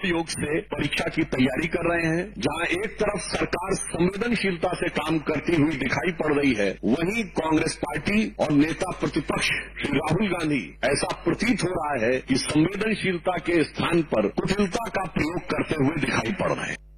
योग से परीक्षा की तैयारी कर रहे हैं। जहां एक तरफ सरकार संवेदनशीलता से काम करती हुई दिखाई पड़ रही है, वहीं कांग्रेस पार्टी और नेता प्रतिपक्ष श्री राहुल गांधी ऐसा प्रतीत हो रहा है कि संवेदनशीलता के स्थान पर कुटिलता का प्रयोग करते हुए दिखाई पड़ रहे हैं।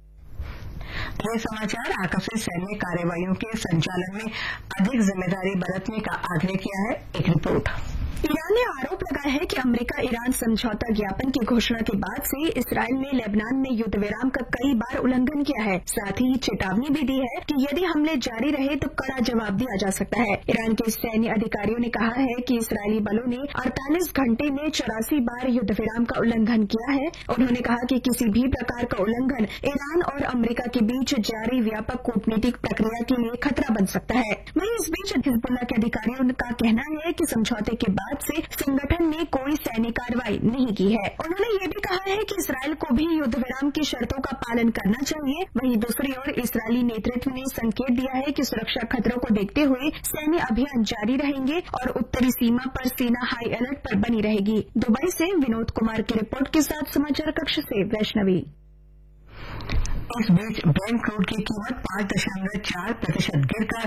ये समाचार आकस्मिक सैन्य कार्रवाइयों के संचालन में अधिक जिम्मेदारी बरतने का आग्रह किया है। एक रिपोर्ट। ईरान ने आरोप लगाया है कि अमेरिका ईरान समझौता ज्ञापन की घोषणा के बाद से इसराइल ने लेबनान में युद्ध विराम का कई बार उल्लंघन किया है। साथ ही चेतावनी भी दी है कि यदि हमले जारी रहे तो कड़ा जवाब दिया जा सकता है। ईरान के सैन्य अधिकारियों ने कहा है कि इसराइली बलों ने 48 घंटे में 84 बार युद्ध विराम का उल्लंघन किया है। उन्होंने कहा कि किसी भी प्रकार का उल्लंघन ईरान और अमेरिका के बीच जारी व्यापक कूटनीतिक प्रक्रिया के लिए खतरा बन सकता है। वहीं इस बीच हिजबुल्लाह के अधिकारियों का कहना है कि समझौते के बाद से संगठन ने कोई सैन्य कार्रवाई नहीं की है। उन्होंने ये भी कहा है कि इसराइल को भी युद्ध विराम की शर्तों का पालन करना चाहिए। वहीं दूसरी ओर इसराइली नेतृत्व ने संकेत दिया है कि सुरक्षा खतरों को देखते हुए सैन्य अभियान जारी रहेंगे और उत्तरी सीमा पर सेना हाई अलर्ट पर बनी रहेगी। दुबई से विनोद कुमार की रिपोर्ट के साथ समाचार कक्ष से वैष्णवी। इस बीच ब्रेंट क्रूड की कीमत 5.4% गिरकर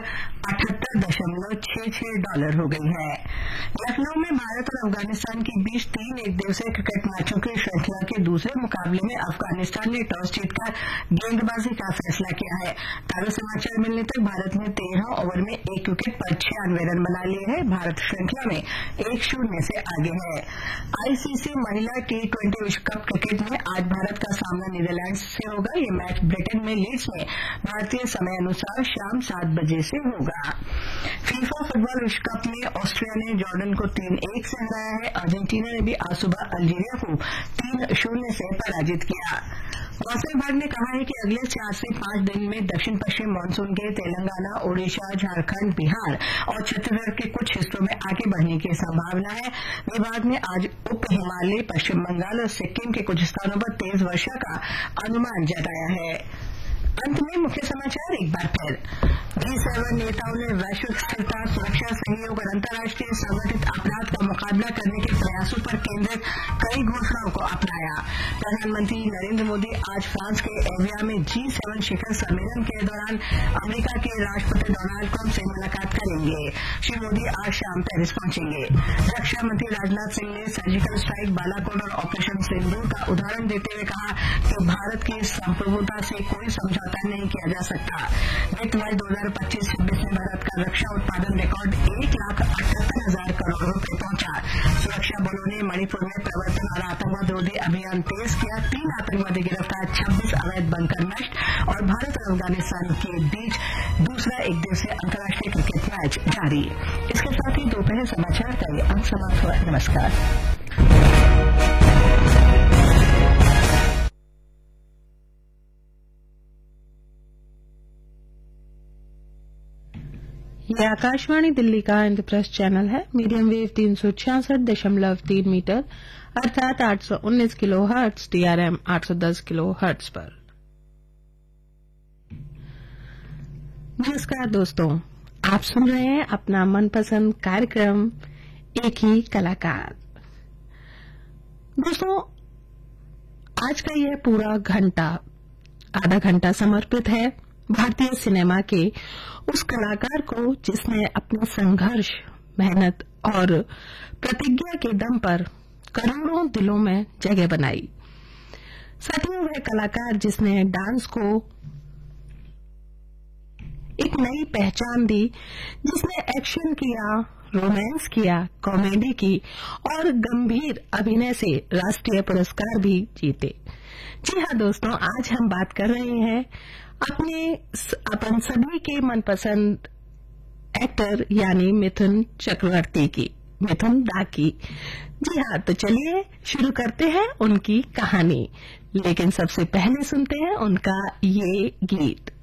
$78.66 हो गई है। लखनऊ में भारत और अफगानिस्तान के बीच 3 एक दिवसीय क्रिकेट मैचों की श्रृंखला के दूसरे मुकाबले में अफगानिस्तान ने टॉस जीतकर गेंदबाजी का फैसला किया है। ताजा समाचार मिलने तक भारत ने 13 ओवर में 1 विकेट पर 96 रन बना लिए हैं। भारत श्रृंखला में 1-0 से आगे है। आईसीसी महिला T20 विश्व कप क्रिकेट में आज भारत का सामना नीदरलैंड्स से होगा। ये मैच ब्रिटेन में लीड्स में भारतीय समय अनुसार शाम 7 बजे से होगा। फीफा फुटबॉल विश्व कप में ऑस्ट्रिया ने जॉर्डन को 3-1 से हराया है। अर्जेंटीना ने भी आज सुबह अल्जीरिया को 3-0 से पराजित किया। मौसम विभाग ने कहा है कि अगले 4 से 5 दिन में दक्षिण पश्चिम मानसून के तेलंगाना, ओडिशा, झारखंड, बिहार और छत्तीसगढ़ के कुछ हिस्सों में आगे बढ़ने की संभावना है। विभाग ने आज उप हिमालय, पश्चिम बंगाल और सिक्किम के कुछ स्थानों पर तेज वर्षा का अनुमान जताया है। अंत में मुख्य समाचार एक बार फिर। G7 नेताओं ने वैश्विक स्थिरता, सुरक्षा, सहयोग और अंतर्राष्ट्रीय संगठित अपराध का मुकाबला करने के प्रयासों पर केंद्रित कई घोषणाओं को अपनाया। प्रधानमंत्री नरेंद्र मोदी आज फ्रांस के एविया में G7 शिखर सम्मेलन के दौरान अमेरिका के राष्ट्रपति डोनाल्ड ट्रंप से मुलाकात करेंगे। श्री मोदी आज शाम पेरिस पहुंचेंगे। रक्षा मंत्री राजनाथ सिंह ने सर्जिकल स्ट्राइक, बालाकोट और ऑपरेशन सिंदूर का उदाहरण देते हुए कहा कि भारत की संप्रभुता से कोई समझौता नहीं किया जा सकता। वित्त वर्ष 2025-26 में भारत का रक्षा उत्पादन रिकॉर्ड 1,78,000 करोड़ रुपए पहुंचा। सुरक्षा बलों ने मणिपुर में प्रवर्तन और आतंकवाद रोधी अभियान तेज किया। 3 आतंकवादी गिरफ्तार, 26 अवैध बंकर नष्ट। और भारत और अफगानिस्तान के बीच दूसरा एक दिवसीय अंतर्राष्ट्रीय क्रिकेट मैच जारी। इसके साथ ही दोपहर समाचार का ये अंक समाप्त हुआ। नमस्कार। ये आकाशवाणी दिल्ली का इंद्रप्रस्थ चैनल है। मीडियम वेव 366.3 मीटर अर्थात 819 किलोहर्ट्ज, TRM 810 किलोहर्ट्ज पर। नमस्कार दोस्तों, आप सुन रहे हैं अपना मनपसंद कार्यक्रम एक ही कलाकार। दोस्तों, आज का यह पूरा घंटा, आधा घंटा समर्पित है भारतीय सिनेमा के उस कलाकार को जिसने अपने संघर्ष, मेहनत और प्रतिज्ञा के दम पर करोड़ों दिलों में जगह बनाई। साथियों, वह कलाकार जिसने डांस को एक नई पहचान दी, जिसने एक्शन किया, रोमांस किया, कॉमेडी की और गंभीर अभिनय से राष्ट्रीय पुरस्कार भी जीते। जी हाँ दोस्तों, आज हम बात कर रहे हैं अपन सभी के मनपसंद एक्टर यानी मिथुन चक्रवर्ती की, मिथुन दा की। जी हाँ, तो चलिए शुरू करते हैं उनकी कहानी, लेकिन सबसे पहले सुनते हैं उनका ये गीत।